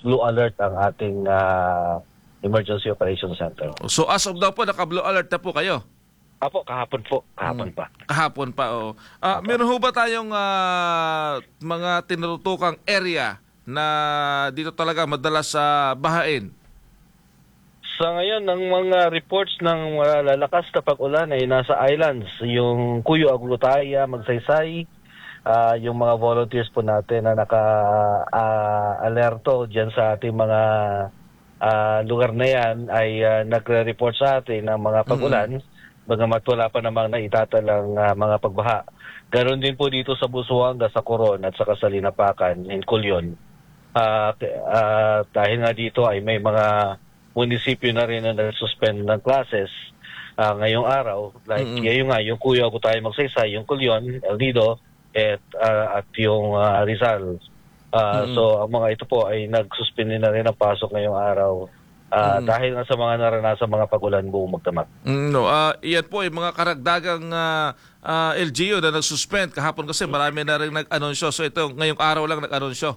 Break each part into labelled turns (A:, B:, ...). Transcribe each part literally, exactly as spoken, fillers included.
A: blue alert ang ating uh, Emergency Operations Center.
B: So as of now po, naka-blue alert na po kayo?
A: Apo, kahapon po. Kahapon
B: Hmm.
A: pa.
B: Kahapon pa, oo. Ah, meron ho ba tayong ah, mga tinutukang area na dito talaga madalas sa bahain?
A: Sa ngayon, ang mga reports ng mga lalakas na pag-ulan ay nasa islands. Yung Cuyo, Aglutaya, Magsaysay, ah, yung mga volunteers po natin na naka-alerto dyan sa ating mga ah, lugar na yan ay ah, nagre-report sa atin ng mga pag-ulan. Mm-hmm. Bagamat wala pa namang naitatalang uh, mga pagbaha. Ganon din po dito sa Busuanga, sa Coron at saka sa Linapacan, in Culion. Uh, uh, dahil nga dito ay may mga munisipyo na rin na nag-suspend ng classes uh, ngayong araw. Like mm-hmm. ngayon nga, yung Cuyo, Agutay, Magsaysay, yung Culion, El Nido, at, uh, at yung uh, Rizal. Uh, mm-hmm. So ang mga ito po ay nag-suspend na rin ang pasok ngayong araw. Uh, mm. Dahil nga sa mga naranasan mga pag-ulan buong magdamag.
B: Mm, no, uh, iyan po ay mga karagdagang uh, uh, L G U na nag-suspend kahapon kasi marami na rin nag-anunsyo. So ito, ngayong araw lang nag-anunsyo.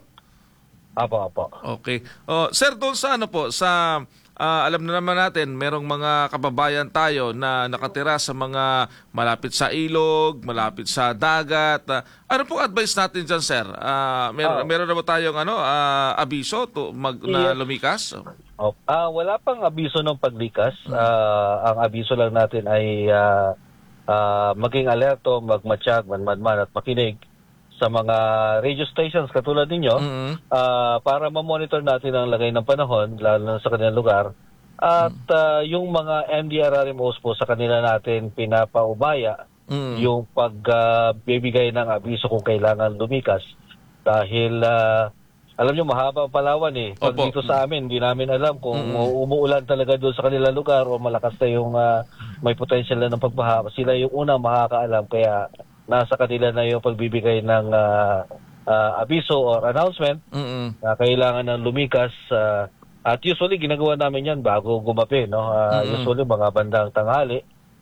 A: Apo, apo.
B: Okay. Uh, sir, doon sa ano po, sa uh, alam na naman natin, merong mga kababayan tayo na nakatira sa mga malapit sa ilog, malapit sa dagat. Uh, ano po advice natin dyan, sir? Uh, mer- oh. Meron na ba tayong ano, uh, abiso to mag- na lumikas?
A: Oh, uh, wala pang abiso ng paglikas. Uh, ang abiso lang natin ay uh, uh, maging alerto, magmatsyag, manmadman at makinig sa mga radio stations katulad ninyo mm-hmm. uh, para ma-monitor natin ang lagay ng panahon, lalo na sa kanilang lugar. At uh, yung mga M D R R M Os po sa kanila natin pinapaubaya mm-hmm. yung pagbibigay uh, ng abiso kung kailangan lumikas. Dahil uh, alam nyo, mahaba ang Palawan eh. Pag Opo. Dito sa amin, hindi namin alam kung mm-hmm. umuulan talaga doon sa kanilang lugar o malakas na yung uh, may potential na ng pagbaha. Sila yung unang makakaalam kaya nasa kanila na yung pagbibigay ng uh, uh, abiso or announcement mm-hmm. na kailangan ng lumikas. Uh, at usually, ginagawa namin yan bago gumabi. No? Uh, mm-hmm. Usually, mga bandang tanghali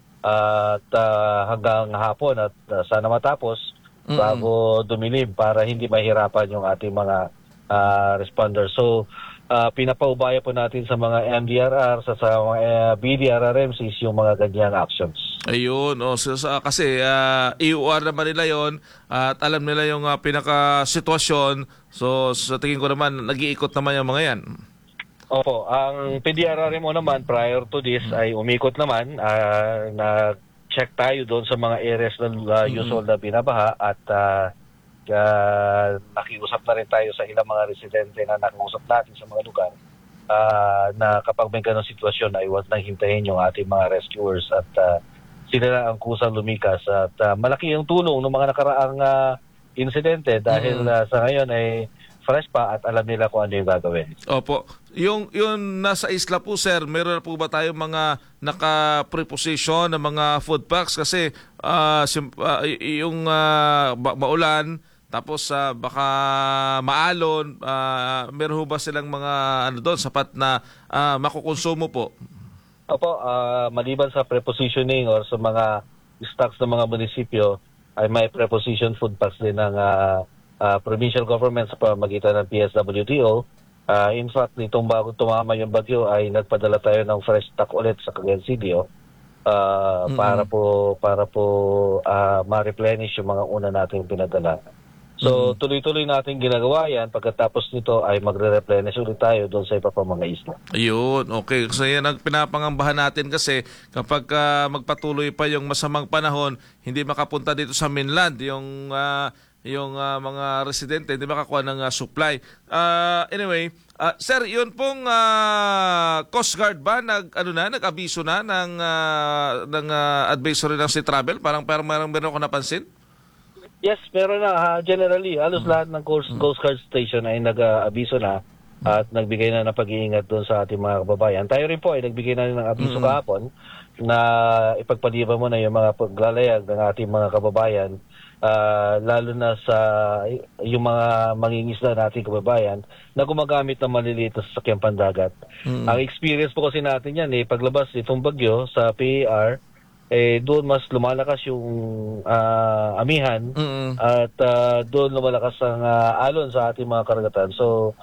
A: uh, at uh, hanggang hapon at uh, sana matapos mm-hmm. bago dumilim para hindi mahirapan yung ating mga Uh, responder. So, uh, pinapaubaya po natin sa mga M D R R, sa, sa mga uh, B D R R Ms is yung mga ganyang actions.
B: Ayun. Oh, so, so, kasi uh, E U R naman nila yon uh, at alam nila yung uh, pinaka-sitwasyon. So, sa tingin ko naman, nag-iikot naman yung mga yan.
A: Opo. Ang P D R R M O naman, prior to this, hmm. ay umikot naman. Uh, na-check tayo doon sa mga areas na uh, usual hmm. na binabaha at uh, Uh, nakiusap na rin tayo sa ilang mga residente na nakiusap natin sa mga lugar uh, na kapag may ganong sitwasyon ay huwag nang hintayin yung ating mga rescuers at uh, sila na ang kusang lumikas at uh, malaki yung tulong ng mga nakaraang uh, insidente dahil mm-hmm. uh, sa ngayon ay fresh pa at alam nila kung ano yung gagawin.
B: Opo. Yung, yung nasa isla po, sir, meron na po ba tayong mga naka-preposition na mga food packs? Kasi uh, uh, yung uh, ba- maulan, tapos uh, baka maalon, uh, meron ba silang mga ano doon, sapat na uh, makukonsumo po?
A: Opo, uh, maliban sa prepositioning or sa mga stocks ng mga munisipyo, ay may preposition food packs din ng uh, uh, provincial government sa pamamagitan ng P S W D O. Uh, in fact, nitong bago tumama yung bagyo ay nagpadala tayo ng fresh stock ulit sa Cagayan City uh, mm-hmm. para po para po uh, ma-replenish yung mga una nating pinadala. So, mm-hmm. tuloy-tuloy natin ginagawa yan. Pagkatapos nito ay magre-replenish ulit tayo doon sa iba pa mga isla.
B: Ayun, okay. So, yan ang pinapangambahan natin kasi kapag uh, magpatuloy pa yung masamang panahon, hindi makapunta dito sa mainland yung uh, yung uh, mga residente, hindi makakuha ng uh, supply. Uh, anyway, uh, sir, yun pong uh, Coast Guard ba nag ano na, nag-abiso na ng uh, ng uh, advisory ng Sea Travel? Parang parang meron meron ko napansin.
A: Yes, meron na. Uh, generally, halos mm-hmm. lahat ng Coast, Coast Guard Station ay nag-abiso na at nagbigay na ng pag-iingat doon sa ating mga kababayan. Tayo rin po ay nagbigay na rin ng abiso mm-hmm. kahapon na ipagpaliban mo na yung mga paglalayag ng ating mga kababayan, uh, lalo na sa yung mga mangingisda nating kababayan na gumagamit ng maliliit na sasakyang pandagat. Mm-hmm. Ang experience po kasi natin yan, eh, paglabas itong bagyo sa P A R, eh doon mas lumalakas yung uh, amihan mm-hmm. at uh, doon lumalakas ang uh, alon sa ating mga karagatan. So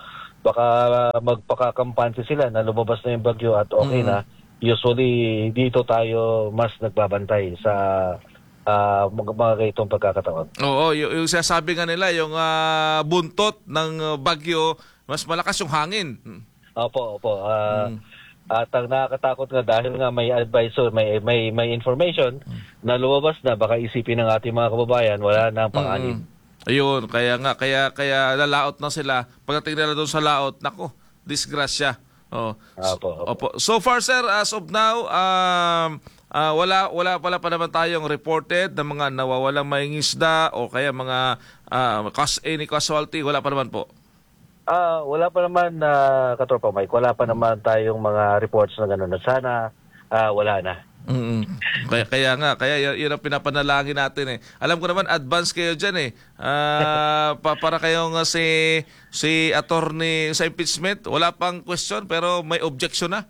A: baka magpakakampansi sila na lumabas na yung bagyo at okay
B: Mm.
A: na. Usually, dito tayo mas nagbabantay sa uh, mga, mga ganitong pagkakataon.
B: Oo, yung, yung sinasabi nga nila, yung ah, buntot ng ah, bagyo, mas malakas yung hangin. Mm.
A: Opo, opo. Ah,
B: Mm.
A: At ang nakakatakot nga dahil nga may advisor, may may may information na lumabas na, baka isipin ng ating mga kababayan wala na ang panganib.
B: Mm. Ayun, kaya nga, kaya, kaya lalaot na sila. Pagdating nila doon sa laot, nako, disgrasya. Oh.
A: Opo, opo.
B: Opo. So far, sir, as of now, um, ah, wala, wala pala pa naman tayong reported na mga nawawalang mangingisda o kaya mga uh, cause, any casualty, wala pa naman po.
A: Ah, wala pa naman na Katropa Mike, wala pa naman tayong mga reports na gano'n. At sana ah, wala na.
B: Mm. Kaya, kaya nga, kaya yun, yun ang pinapanalangin natin eh. Alam ko naman, advance kayo dyan eh. Ah, pa, para kayong uh, si, si attorney sa impeachment, wala pang question pero may objection na.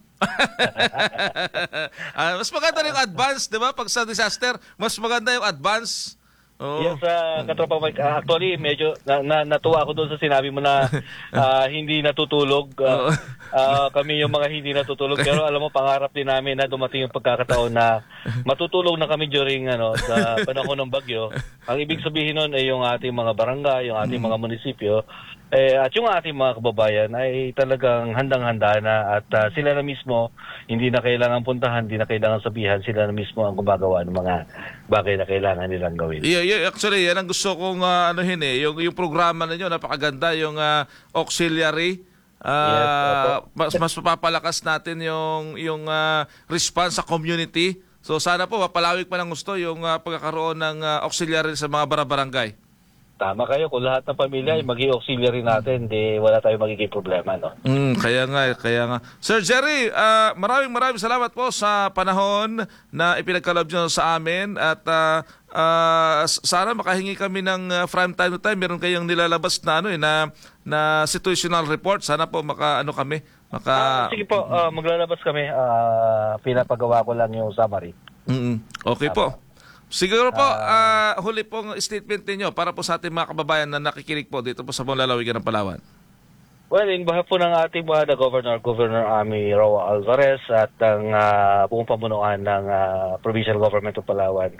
B: Ah, mas maganda yung advance, di ba? Pag sa disaster, mas maganda yung advance. Oo.
A: Yes, uh, Katropa Mike, ah, actually medyo na, na, natuwa ako doon sa sinabi mo na ah, hindi natutulog. Ah, ah, kami yung mga hindi natutulog, pero alam mo, pangarap din namin na dumating yung pagkakataon na matutulog na kami during ano sa panahon ng bagyo. Ang ibig sabihin nun ay yung ating mga barangay, yung ating mga munisipyo, eh, at yung ating mga kababayan ay talagang handang-handa na, at ah, sila na mismo hindi na kailangan puntahan, hindi na kailangan sabihan, sila na mismo ang gumagawa ng mga bagay na kailangan nilang gawin.
B: Yeah, yeah, actually, yan ang gusto kong uh, anuhin eh. Yung, yung programa ninyo, napakaganda. Yung ah, auxiliary. Ah,
A: Yes, opo.
B: mas, mas mapapalakas natin yung, yung ah, response sa community. So sana po, mapalawig pa ng gusto yung ah, pagkakaroon ng ah, auxiliary sa mga barabarangay.
A: Tama kayo, kung lahat ng pamilya ay maging auxiliary natin, di wala tayong magiging problema, no?
B: Mm, kaya nga, eh, kaya nga. Sir Jerry, ah, maraming maraming salamat po sa panahon na ipinagkaloob nyo sa amin, at ah, ah, sana makahingi kami ng ah, from time to time. Meron kayong nilalabas na ano eh, na, na situational report. Sana po maka ano kami,
A: Ah,
B: maka
A: sige po, ah, maglalabas kami. Ah, pinapagawa ko lang yung summary.
B: Mm, okay po. Siguro po, ah, huli pong statement ninyo para po sa ating mga kababayan na nakikinig po dito po sa buong lalawigan ng Palawan.
A: Well, in behalf po ng ating mga Governor, Governor Ami Roa Alvarez, at ang ah, buong pamunuan ng ah, Provincial Government of Palawan,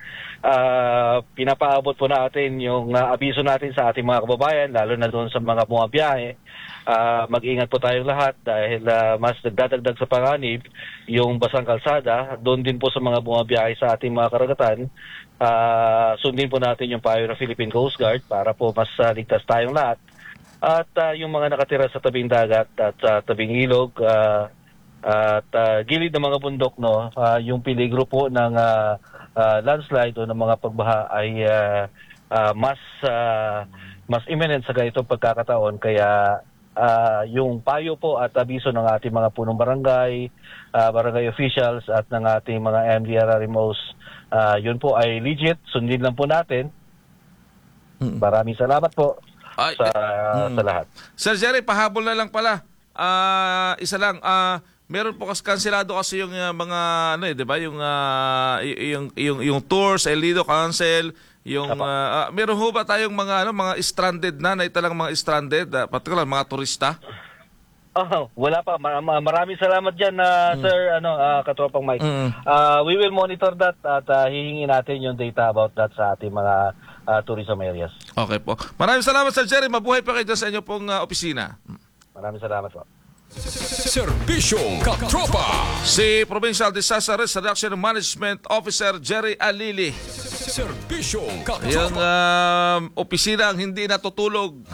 A: ah, pinapaabot po natin yung ah, abiso natin sa ating mga kababayan, lalo na doon sa mga bumabiyahe. Ah, mag-ingat po tayong lahat dahil ah, mas nagdadagdag sa panganib yung basang kalsada. Doon din po sa mga bumabiyahe sa ating mga karagatan, ah, sundin po natin yung payo ng Philippine Coast Guard para po mas ah, ligtas tayong lahat. At ah, yung mga nakatira sa tabing dagat at sa tabing ilog, ah, at ah, gilid ng mga bundok, no, ah, yung peligro po ng ah, ah, landslide o ng mga pagbaha ay ah, ah, mas ah, mas imminent sa ganitong pagkakataon. Kaya ah, yung payo po at abiso ng ating mga punong barangay, ah, barangay officials at ng ating mga M D R R M Os, ah, yun po ay legit, sundin lang po natin. Maraming salamat po.
B: Ay,
A: sa,
B: mm.
A: sa lahat.
B: Sir Jerry, pahabol na lang pala. Ah, isa lang, ah, meron po kasi kanselado kasi yung ah, mga ano eh, 'di ba? Yung ah, y- yung yung yung tours, El Nido cancel, yung ah, ah, meron ho ba tayong mga ano, mga stranded na, naitalang mga stranded, uh, particular mga turista?
A: Oh, wala pa. Ma- ma- maraming salamat diyan na Sir ano ah, Katropang Mike.
B: Mm.
A: Ah, we will monitor that at ah, hihingin natin yung data about that sa ating mga ah, tourism areas.
B: Okay po. Maraming salamat Sir Jerry, mabuhay pa kayo dyan sa inyo pong ah, opisina.
A: Maraming salamat po.
C: Serbisyong Katropa.
B: Si Provincial Disaster Risk Reduction Management Officer Jerry Alili.
C: Serbisyong
B: Yung
C: Katropa.
B: um, opisina ang hindi natutulog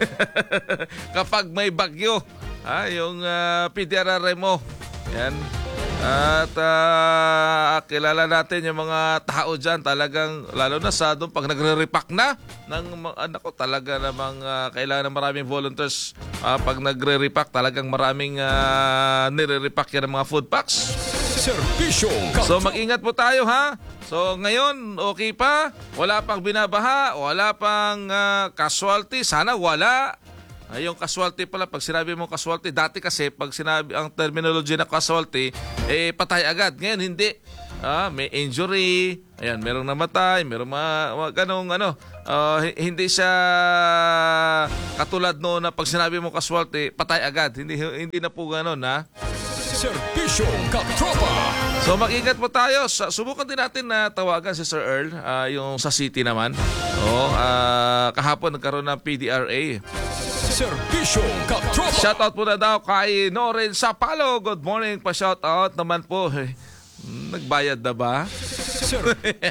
B: kapag may bagyo. Ah, yung uh, P D R R mo. Yan. At ah, kilala natin yung mga tao dyan, talagang lalo na sa doon pag nagre-repack na ng mga anak ko, talaga namang ah, kailangan ng maraming volunteers. Ah, pag nagre-repack, talagang maraming ah, nire-repack yan ng mga food packs.
C: Serbisyong
B: So
C: Katropa.
B: mag-ingat po tayo, ha. So ngayon, okay pa, wala pang binabaha, wala pang ah, casualty, sana wala. Ay, yung casualty pala, pag sinabi mo casualty, dati kasi pag sinabi ang terminology na casualty, eh patay agad. Ngayon hindi. Ah, may injury, ayan, merong namatay, merong mga, mga ganong ano, uh, hi- hindi siya katulad noon na pag sinabi mo casualty, patay agad. Hindi hindi na po ganoon, ha?
C: Serbisyong Katropa.
B: So mag-ingat po tayo. Sa- Subukan din natin na tawagan si Sir Earl, ah, yung sa city naman. Oh, ah, kahapon nagkaroon ng P D R A.
C: Serbisyong Katropa.
B: Shoutout po na daw kay Noren Sapalo. Good morning pa shoutout naman po. Eh, Nagbayad na ba?
C: Ser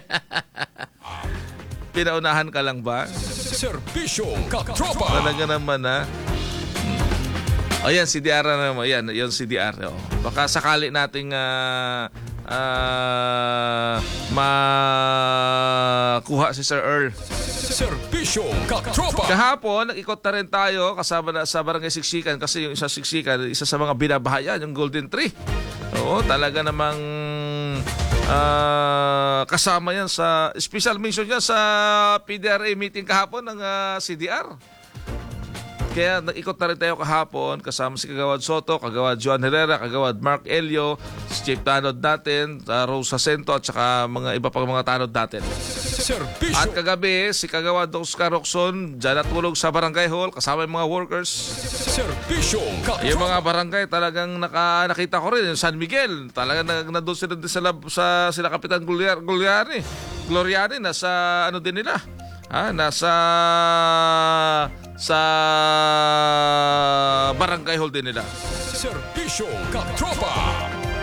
B: Pinaunahan ka lang ba?
C: Serbisyong Katropa.
B: Talaga naman, ha? O yan, C D R na naman. Yan, yung C D R. Oh. Baka sakali nating uh, uh, makuha si Sir Earl.
C: Serbisyong Katropa.
B: Kahapon, nag-ikot na rin tayo kasama na sa Barangay Siksikan kasi yung isa Siksikan, isa sa mga binabahayan, yung Golden Tree. Oo, talaga namang uh, kasama yan sa special mention yan sa P D R A meeting kahapon ng uh, C D R. Kaya nag-ikot na rin tayo kahapon kasama si Kagawad Soto, Kagawad Joan Herrera, Kagawad Mark Elio, si Chief Tanod natin, uh, Rose Jacinto at saka mga iba pang mga tanod natin. At kagabi, si Kagawad Oscar Roxon, dyan natulog sa barangay hall kasama yung mga workers.
C: Serbisyong Katropa.
B: Yung mga barangay talagang naka, nakita ko rin, yung San Miguel, talagang na, nandun sila sa, sa sila Kapitan Gulyar, Gulyari, Gloriani, nasa ano din nila. Ah, nasa sa barangay hall din nila.
C: Serbisyong Katropa.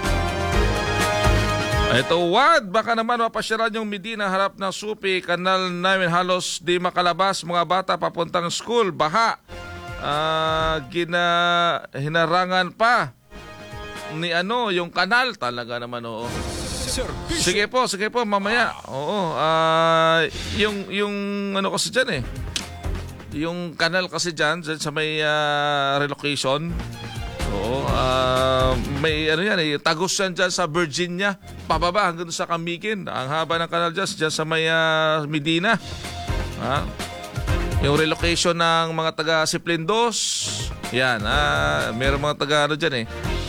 B: Ito, Wad, baka naman mapasyaran yung Medina harap ng Supi, kanal namin halos di makalabas, mga bata papuntang school, baha. Ah, gina hinarangan pa ni ano, yung kanal talaga naman, oo.
C: Serbisyong
B: Sige po, sige po, mamaya. Oo, ah, yung yung ano kasi diyan eh. Yung kanal kasi diyan, diyan sa may ah, relocation. Oo, ah, may ano yan eh, tagos yan dyan sa Virginia, pababa hanggang sa Camiguin. Ang haba ng kanal dyan, dyan sa may ah, Medina. Ha? Yung relocation ng mga taga Siplindos. Yan, ah, meron mga taga ano dyan eh.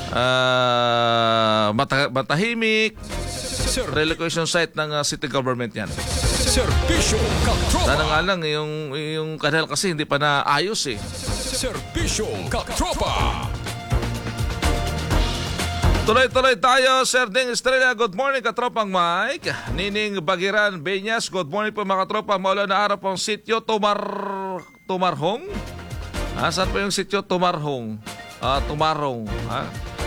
B: Ah, mata- matahimik. Relocation site ng uh, city government yan.
C: Serbisyong Katropa.
B: Sana nga lang, yung, yung kanal kasi hindi pa naayos eh.
C: Serbisyong Katropa.
B: Tuloy-tuloy tayo, Sir Ding Estrella. Good morning, Katropang Mike. Nining Bagiran, Beñas. Good morning po, mga katropa. Maulan na araw pong sityo Tumar... Tumarhong? Ha? Saan po yung sityo Tumarhong? Ah, Tumarhong. Ha?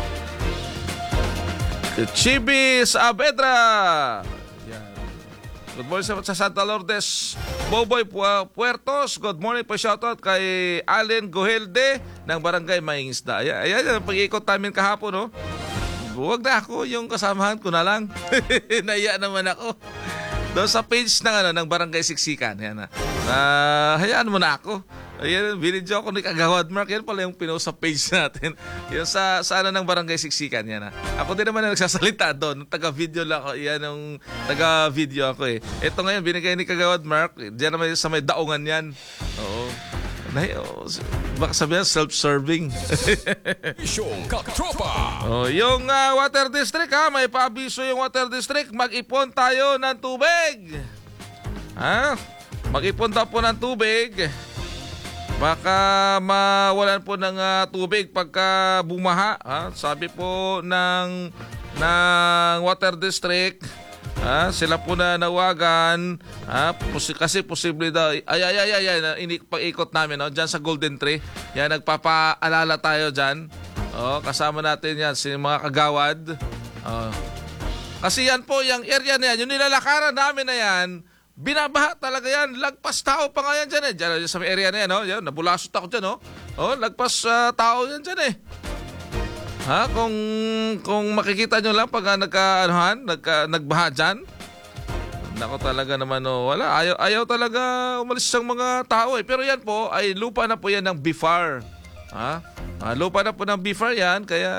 B: Chibi Saavedra. Yan. Good morning sa, sa Santa Lourdes. Boboy Pu- Puertos. Good morning po, shoutout kay Allen Gohelde ng Barangay Maingisda. Ayan, ayan ang pag-iikot namin kahapon, no? Huwag na ako, yung kasamahan ko na lang. Naiya naman ako. Doon sa page ng, ano, ng Barangay Siksikan. Yan na. Uh, hayaan mo na ako. Ayan, binidyo ako ni Kagawad Mark. Yan pala yung pinost sa page natin. Yan sa, sa ano ng Barangay Siksikan. Yan na. Ako din naman na nagsasalita doon. Taga-video lang ako. Yan yung taga-video ako eh. Ito ngayon, binigay ni Kagawad Mark. Diyan naman sa may daungan yan. Oo. Nay, oh, baka sabihan self-serving.
C: Serbisyong Katropa.
B: Oh, yung uh, water district ha, may paabiso yung water district, mag-ipon tayo ng tubig. Ha? Mag-ipon tayo po ng tubig. Baka mawalan po ng uh, tubig pagka bumaha. Ha? Sabi po ng, ng water district, ha? Sila po na nawagan, ha? Pos- kasi posible daw, ay ay ay ay, ay ini- pag-ikot namin, no? Dyan sa Golden Tree. Yan, nagpapaalala tayo dyan. Oh, kasama natin yan, si mga kagawad. Oh. Kasi yan po, yung area na yan, yung nilalakaran namin na yan, binabaha talaga yan. Lagpas tao pa nga yan dyan eh. Dyan, dyan sa may area na yan, no? Yan, nabulasot ako dyan, no? Oh, lagpas uh, tao yan dyan eh. Ha, kung kung makikita nyo lang pag nagka-anuhan, nagka, nagbaha dyan, nako talaga naman, no, wala. Ayaw, ayaw talaga umalis ang mga tao eh. Pero yan po, ay lupa na po yan ng B I F A R. Ha? Ah, lupa na po ng B I F A R yan, kaya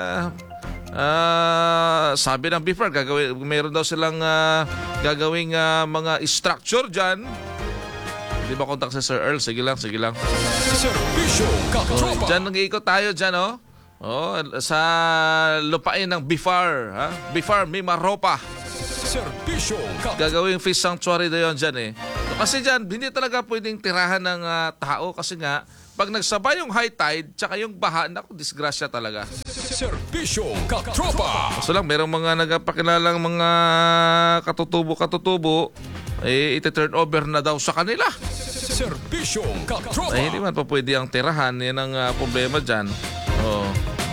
B: ah, sabi ng B I F A R, gagawin, mayroon daw silang ah, gagawing ah, mga structure dyan. Di ba contact si Sir Earl? Sige lang, sige lang.
C: Serbisyong Katropa.
B: Dyan nag-iikot tayo dyan, oh. Oh, sa lupain ng B I F A R, ha? B I F A R Mimaropa.
C: Serbisyong Katropa.
B: Gagawing fish sanctuary na yun dyan eh. Kasi dyan, hindi talaga pwedeng tirahan ng ah, tao kasi nga, pag nagsabay yung high tide, tsaka yung baha, naku, disgrasya talaga.
C: Serbisyong Katropa.
B: So lang, merong mga nagpakilalang mga katutubo-katutubo, eh, iti-turn over na daw sa kanila.
C: Serbisyong Katropa.
B: Ay, hindi man pa pwede ang tirahan. Yan ang ah, problema dyan. Oo.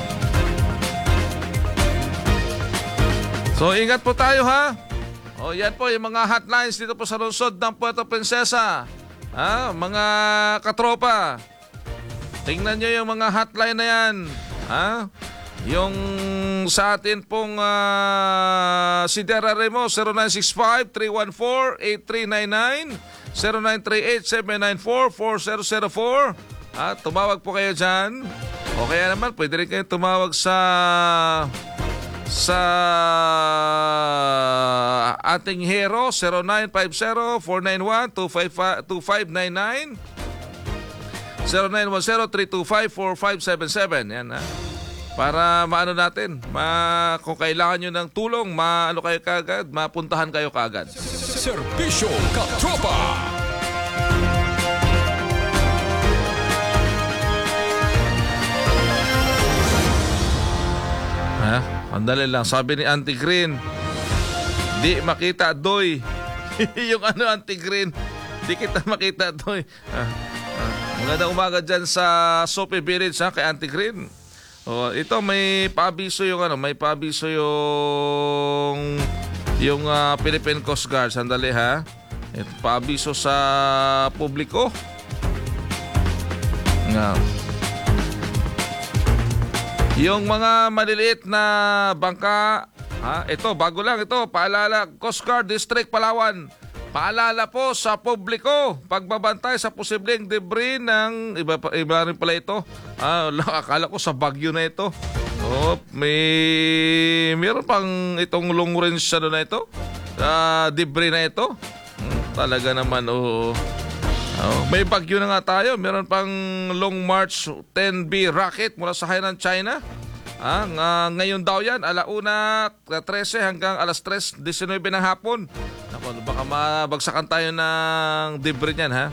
B: So, ingat po tayo, ha? O, yan po yung mga hotlines dito po sa lungsod ng Puerto Princesa. Ha? Mga katropa. Tingnan nyo yung mga hotline na yan. Ha? Yung sa atin pong uh, si Dera Remo, zero nine six five, three one four, eight three nine nine, zero nine three eight, seven nine four, four zero zero four. Ha? Tumawag po kayo dyan. O kaya naman, pwede rin kayo tumawag sa sa ating hero, zero nine five zero, four nine one, two five nine nine, zero nine one zero, three two five, four five seven seven. Yan, ha? Para maano natin, ma, kung kailangan nyo ng tulong, maano kayo kagad, mapuntahan kayo kagad.
C: Serbisyong Katropa.
B: Ha? Andali lang, sabi ni Auntie Green, di makita doy. Yung ano, Auntie Green, di kita makita doy. Ah, ah. Magandang umaga dyan sa Sophie Village, ha, kay Auntie Green. Oh, ito may paabiso yung ano, may paabiso yung yung uh, Philippine Coast Guard. Sandali, ha. Ito paabiso sa publiko. Nga. Yung mga maliliit na bangka, ha, ito bago lang ito, paalala, Coast Guard District Palawan. Paalala po sa publiko, pagbabantay sa posibleng debris ng iba, iba rin pala ito. Ah, akala ko sa Baguio na ito. Oh, may meron pang itong long range ano na ito. Uh, debris na ito. Hmm, talaga naman, oo. Oh, may Baguio na nga tayo. Meron pang Long March ten B rocket mula sa Hainan, China. Ah, ng, ngayon daw yan, alauna trese hanggang alas tres nineteen ng hapon. Naku, baka mabagsakan tayo ng debris niyan, ha?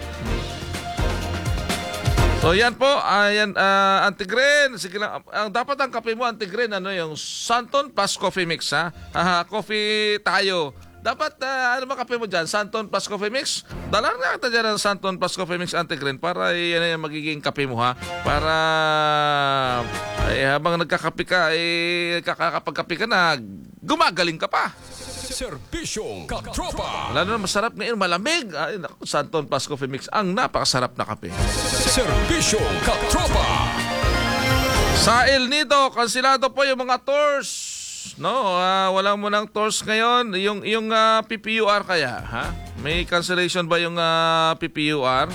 B: So yan po, ayan, uh, Auntie Green, sige lang, ang dapat ang kape mo, Auntie Green, ano yung Santon Plus Coffee Mix, ha? Haha, coffee tayo. Dapat, uh, ano ba kape mo dyan? Santon Plus Coffee Mix? Dalang na kita dyan ng Santon Plus Coffee Mix, Auntie Green, para yan yung magiging kape mo, ha? Para ay, habang nagkakape ka, eh, kakakapagkape ka na, gumagaling ka pa.
C: Serbisyong Katropa.
B: Lalo na masarap ngayon, malamig. Ay, naku, Santon Plus Coffee Mix, ang napakasarap na kape.
C: Serbisyong Katropa.
B: Sa El Nido, kansilado po yung mga tours. No, uh, wala mo ng tours ngayon. Yung, yung uh, P P U R kaya, ha? May cancellation ba yung uh, P P U R?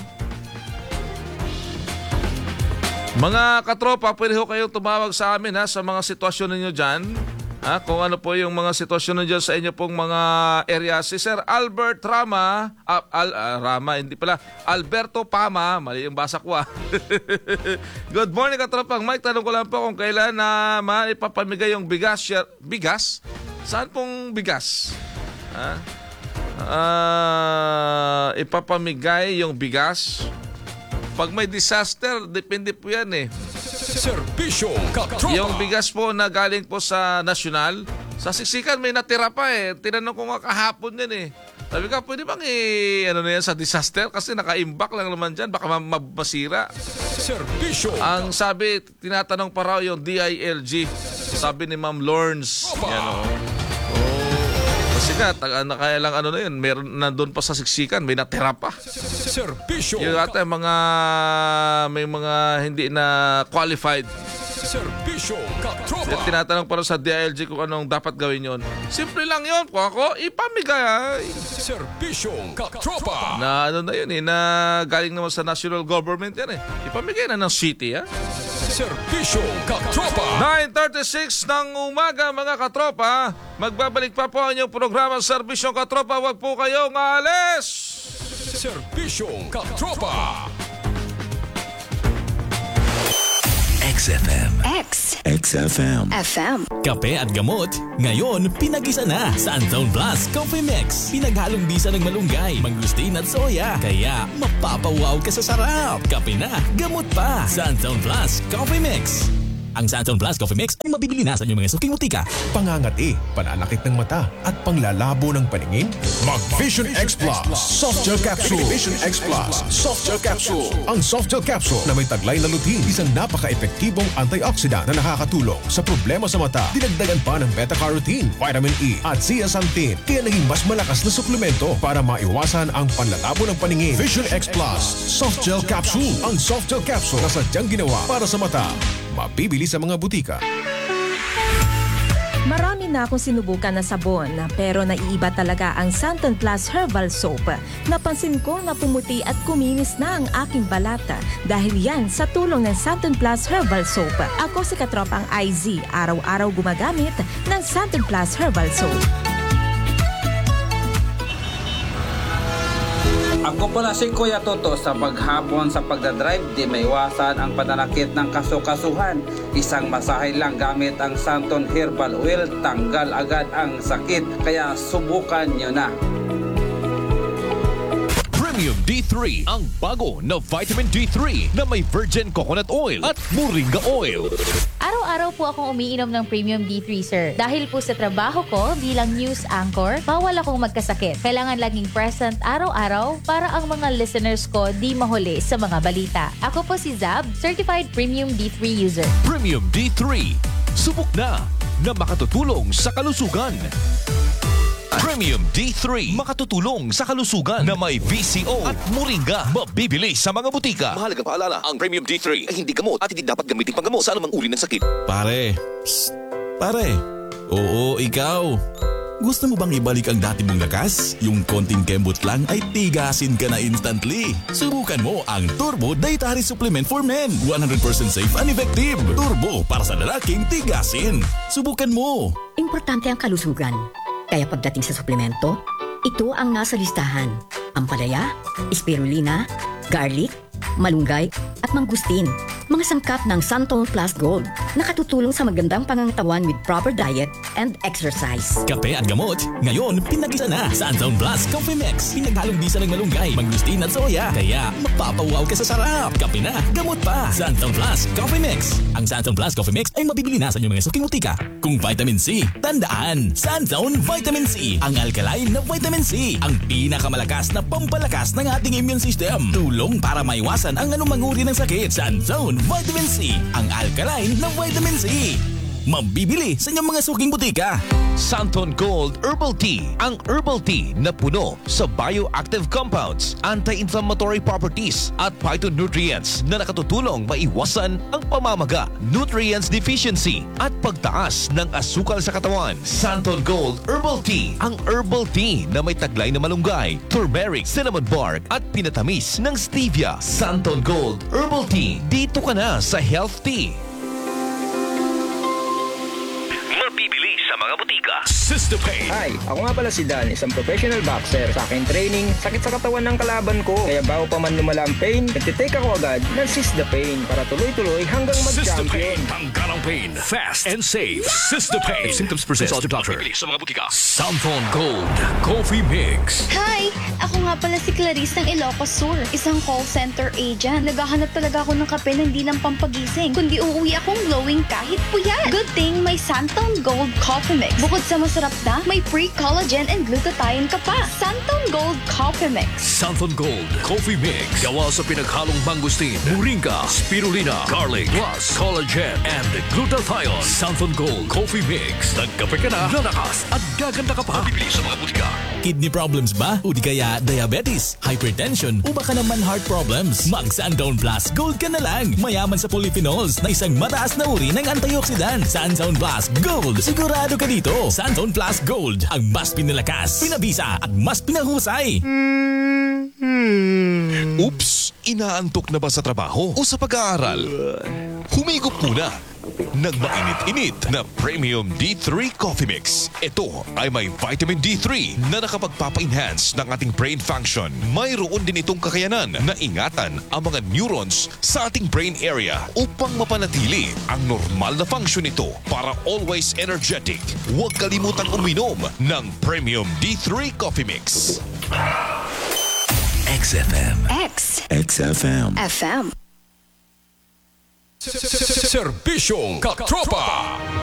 B: Mga katropa, pwede ho kayong tumawag sa amin, ha, sa mga sitwasyon ninyo dyan. Ha, kung ano po yung mga sitwasyon ninyo sa inyo pong mga area. Si Sir Albert Rama, uh, Al, uh, Rama, hindi pala, Alberto Pama, mali yung basa ko, ah. Good morning, katropang Mike. Tanong ko lang po kung kailan na maipapamigay yung bigas. Bigas? Saan pong bigas? Ha? Uh, ipapamigay yung bigas? Pag may disaster, depende po yan, eh.
C: Serbisyong Katropa.
B: Yung bigas po na galing po sa nasyonal, sa siksikan may natira pa, eh. Tinanong ko nga kahapon yan, eh. Sabi ka, pwede bang i- ano na yan sa disaster? Kasi naka-imbak lang naman dyan, baka ma- masira.
C: Serbisyong
B: Ang sabi, tinatanong pa raw yung D I L G. Sabi ni Ma'am Lawrence. Yan, oh. Kasi nga, na kaya lang ano na yun, meron nandun pa sa siksikan, may natira pa.
C: Serbisyong
B: Yung ata mga, may mga hindi na qualified.
C: Serbisyong Katropa.
B: Tinatanong pa rin sa D I L G kung anong dapat gawin yon. Simple lang yun. Kung ako, ipamigay.
C: Serbisyong Katropa.
B: Na ano na yun eh, na galing naman sa national government yan eh. Ipamigay na ng city, ha?
C: Serbisyong Katropa.
B: nine thirty-six ng umaga, mga katropa. Magbabalik pa po ang inyong programa Serbisyong Katropa. Huwag po kayong aalis.
C: Serbisyong Katropa.
D: X F M.
E: X
D: X F M.
E: F M.
F: Kape at gamot, ngayon pinag-isa na sa Suntown Plus Coffee Mix. Pinaghalong bisa ng malunggay, mangustin at soya. Kaya mapapawaw ka sa sarap. Kape na, gamot pa. Suntown Plus Coffee Mix. Ang Suntown Plus Coffee Mix ay mabibili na sa inyong mga suking butika.
G: Pangangati, pananakit ng mata at panglalabo ng paningin? Mag Vision X Plus Soft Gel Capsule. Vision X Plus Soft Gel Capsule. Ang Soft Gel Capsule na may taglay na lutein, isang napaka-epektibong antioxidant na nakakatulong sa problema sa mata. Dinagdagan pa ng beta-carotene, vitamin E at zeaxanthin, kaya naging mas malakas na suplemento para maiwasan ang panlalabo ng paningin. Vision X Plus Soft Gel Capsule. Ang Soft Gel Capsule na sadyang ginawa para sa mata. Mabibili sa mga butika.
H: Marami na akong sinubukan na sabon, pero naiiba talaga ang Suntown Plus Herbal Soap. Napansin ko na pumuti at kuminis na ang aking balata dahil yan sa tulong ng Suntown Plus Herbal Soap. Ako si Katropang I Z, araw-araw gumagamit ng Suntown Plus Herbal Soap.
I: Ako pala si Kuya Toto. Sa paghapon sa pagdadrive, di maiwasan ang pananakit ng kasukasuhan. Isang masahe lang gamit ang Suntown Herbal Oil, tanggal agad ang sakit. Kaya subukan nyo na.
C: Premium D three, ang bago na vitamin D three na may virgin coconut oil at moringa oil.
J: Araw-araw po akong umiinom ng Premium D three, sir. Dahil po sa trabaho ko bilang news anchor, bawal akong magkasakit. Kailangan laging present araw-araw para ang mga listeners ko di mahuli sa mga balita. Ako po si Zab, Certified Premium D three user.
C: Premium D three, subok na na makatutulong sa kalusugan. Premium D three, makatutulong sa kalusugan na may V C O at moringa. Mabibili sa mga butika.
D: Mahalagang paalala, ang Premium D three ay hindi gamot at hindi dapat gamitin panggamot sa anumang uri ng sakit.
F: Pare, psst, pare. Oo, ikaw. Gusto mo bang ibalik ang dati mong lakas? Yung konting kembot lang ay tigasin ka na instantly. Subukan mo ang Turbo Dietary Supplement for Men. one hundred percent safe and effective. Turbo para sa lalaking tigasin. Subukan mo.
E: Importante ang kalusugan. Kaya pagdating sa suplemento, ito ang nasa listahan. Ampalaya, spirulina, garlic, malunggay at mangustin. Mga sangkap ng Suntown Plus Gold. Nakatutulong sa magandang pangangatawan with proper diet and exercise.
F: Kape at gamot, ngayon pinag-isa na sa Suntown Plus Coffee Mix. Pinaghalong bisa ng malunggay, mangustin at soya. Kaya mapapawaw ka sa sarap. Kape na, gamot pa. Suntown Plus Coffee Mix. Ang Suntown Plus Coffee Mix ay mabibili na sa inyong mga suking butika. Kung vitamin C, tandaan, Suntown Vitamin C. Ang alkaline na vitamin C. Ang pinakamalakas na pampalakas ng ating immune system. Tulong para maiwasan ang anumang uri ng sakit. Suntown Vitamin C. Ang alkaline na vitamin C. Mabibili sa inyong mga suking butika.
C: Suntown Gold Herbal Tea, ang herbal tea na puno sa bioactive compounds, anti-inflammatory properties at phytonutrients na nakatutulong maiwasan ang pamamaga, nutrients deficiency at pagtaas ng asukal sa katawan. Suntown Gold Herbal Tea, ang herbal tea na may taglay na malunggay, turmeric, cinnamon bark at pinatamis ng stevia. Suntown Gold Herbal Tea, dito ka na sa Health Tea.
D: Mabibili sa mga butika.
C: Sistopain.
K: Hi, ako nga pala si Dan, isang professional boxer. Sa akin training, sakit sa katawan ng kalaban ko. Kaya bago pa man lumala ang pain, nagtitake ako agad ng Sistopain para tuloy-tuloy hanggang mag-champion.
C: Sistopain, tanggal ang pain. Fast and safe. Sistopain. If symptoms persist, consult your doctor.
D: Mabibili sa mga butika.
C: Suntown Gold Coffee Mix.
L: Hi! Ako nga pala si Clarice ng Ilocos Sur, isang call center agent. Naghahanap talaga ako ng kape na hindi lang pampagising, kundi uuwi akong glowing kahit puyat. Good thing may Suntown Gold Coffee Mix. Bukod sa masarap na, may pre-collagen and glutathione ka pa. Suntown Gold Coffee Mix.
C: Suntown Gold Coffee Mix. Gawa sa pinaghalong mangustin, moringa, spirulina, garlic, plus collagen and glutathione. Suntown Gold Coffee Mix. Nagkape ka na, lalakas at gaganda ka pa.
D: Mabibili sa mga butika.
F: Kidney problems ba? O di kaya diabetes, hypertension, o baka naman heart problems? Mag Suntown Plus Gold ka na lang. Mayaman sa polyphenols na isang mataas na uri ng antioxidant. Suntown Plus Gold. Sigurado ka dito. Suntown Plus Gold. Ang mas pinalakas, pinabisa at mas pinahusay.
C: Oops! Inaantok na ba sa trabaho o sa pag-aaral? Humigop muna Nagmainit-init na Premium D three Coffee Mix. Ito ay may vitamin D three na nakapagpapa-enhance ng ating brain function. Mayroon din itong kakayanan na ingatan ang mga neurons sa ating brain area upang mapanatili ang normal na function nito para always energetic. Huwag kalimutang uminom ng Premium D three Coffee Mix.
F: X F M.
L: X.
F: X F M.
L: F M.
G: Serbisyong Katropa!